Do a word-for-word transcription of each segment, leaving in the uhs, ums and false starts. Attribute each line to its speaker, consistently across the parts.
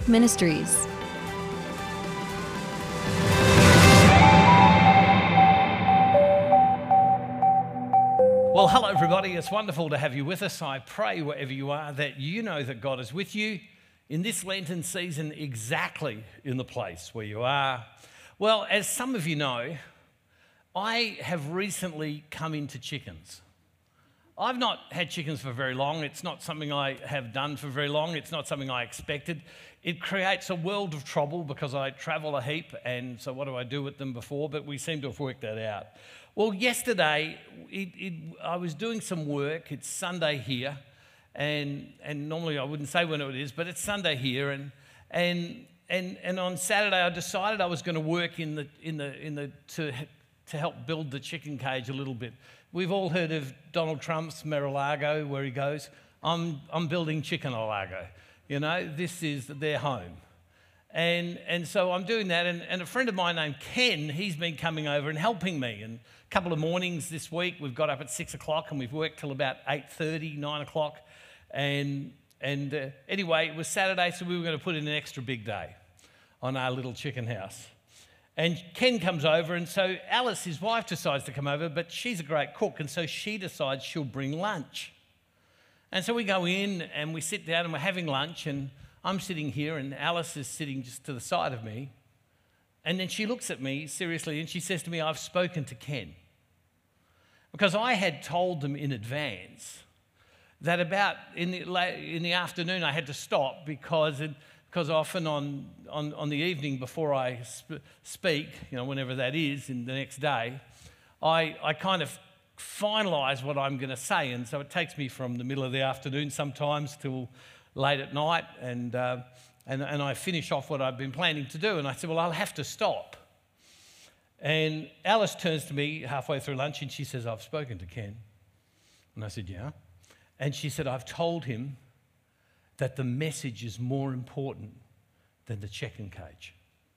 Speaker 1: Ministries.
Speaker 2: Well, hello everybody. It's wonderful to have you with us. I pray wherever you are that you know that God is with you in this Lenten season, exactly in the place where you are. Well, as some of you know, I have recently come into chickens. I've not had chickens for very long. It's not something I have done for very long. It's not something I expected. It creates a world of trouble because I travel a heap, and so what do I do with them before? But we seem to have worked that out. Well, yesterday, it, it, I was doing some work. It's Sunday here, and and normally I wouldn't say when it is, but it's Sunday here, and and and and on Saturday I decided I was going to work in the in the in the to to help build the chicken cage a little bit. We've all heard of Donald Trump's Mar-a-Lago, where he goes, I'm I'm building Chicken-a-Lago. You know, this is their home. And and so I'm doing that, and, and a friend of mine named Ken, he's been coming over and helping me. And a couple of mornings this week, we've got up at six o'clock and we've worked till about eight thirty, nine o'clock. And, and uh, anyway, it was Saturday, so we were going to put in an extra big day on our little chicken house. And Ken comes over, and so Alice, his wife, decides to come over, but she's a great cook, and so she decides she'll bring lunch. And so we go in and we sit down and we're having lunch, and I'm sitting here and Alice is sitting just to the side of me. And then she looks at me seriously and she says to me, I've spoken to Ken. Because I had told them in advance that about in the, in the afternoon I had to stop because it, because often on, on, on the evening before I sp- speak, you know, whenever that is in the next day, I, I kind of finalise what I'm going to say. And so it takes me from the middle of the afternoon sometimes till late at night, and, uh, and and I finish off what I've been planning to do. And I said, well, I'll have to stop. And Alice turns to me halfway through lunch and she says, I've spoken to Ken. And I said, yeah. And she said, I've told him that the message is more important than the chicken cage.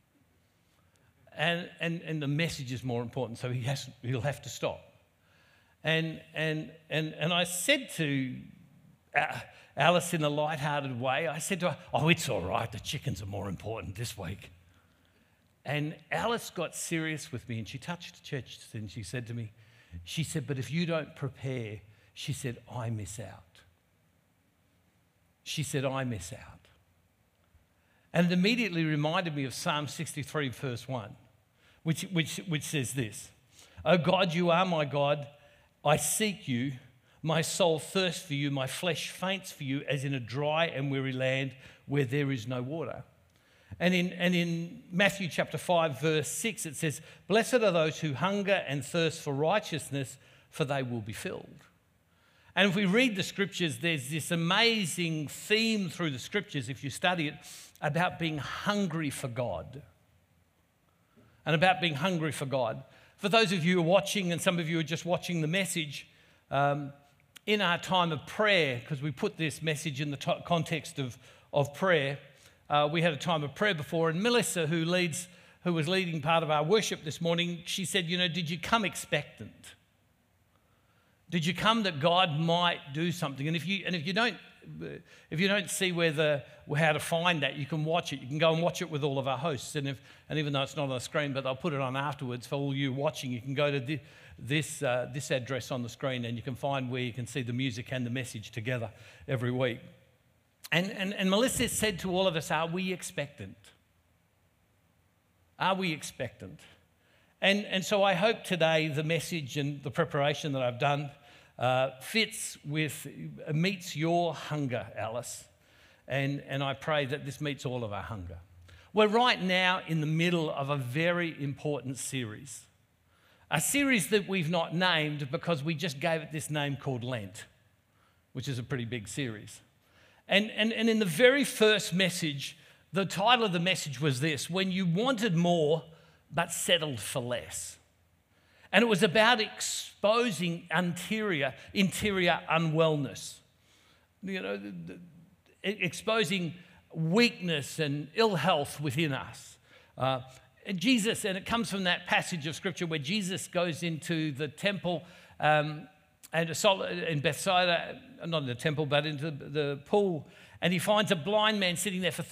Speaker 2: And and and the message is more important, so he has he'll have to stop. And and and and I said to uh, Alice in a light-hearted way, I said to her, oh, it's all right, the chickens are more important this week. And Alice got serious with me and she touched the church and she said to me, she said, but if you don't prepare, she said, I miss out. She said, I miss out. And it immediately reminded me of Psalm sixty-three, verse one, which, which, which says this, O God, you are my God, I seek you. My soul thirsts for you, my flesh faints for you, as in a dry and weary land where there is no water. And in, and in Matthew chapter five, verse six, it says, blessed are those who hunger and thirst for righteousness, for they will be filled. And if we read the scriptures, there's this amazing theme through the scriptures, if you study it, about being hungry for God. And about being hungry for God. For those of you who are watching, and some of you are just watching the message, um, in our time of prayer, because we put this message in the to- context of, of prayer, uh, we had a time of prayer before, and Melissa, who leads, who was leading part of our worship this morning, she said, you know, did you come expectant? Did you come that God might do something? And if you and if you don't if you don't see where the how to find that, you can watch it. You can go and watch it with all of our hosts. And if and even though it's not on the screen, but I'll put it on afterwards for all you watching, you can go to the, this uh, this address on the screen and you can find where you can see the music and the message together every week. And and, and Melissa said to all of us, are we expectant? Are we expectant? And and so I hope today the message and the preparation that I've done uh, fits with, meets your hunger, Alice. And, and I pray that this meets all of our hunger. We're right now in the middle of a very important series. A series that we've not named because we just gave it this name called Lent, which is a pretty big series. And, and, and in the very first message, the title of the message was this, When You Wanted More but Settled for Less. And it was about exposing interior, interior unwellness. You know, the, the, exposing weakness and ill health within us. Uh, Jesus, and it comes from that passage of Scripture where Jesus goes into the temple um, and in Bethsaida, not in the temple, but into the pool, and he finds a blind man sitting there for